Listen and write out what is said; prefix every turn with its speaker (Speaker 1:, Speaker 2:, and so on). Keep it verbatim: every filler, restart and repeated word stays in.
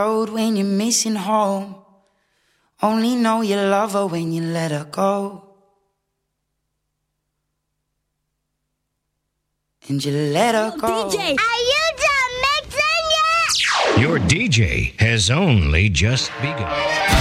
Speaker 1: road when you're missing home. Only know you love her when you let her go. And you let her go.
Speaker 2: D J,
Speaker 3: Are you done mixing yet?
Speaker 4: Your D J has only just begun.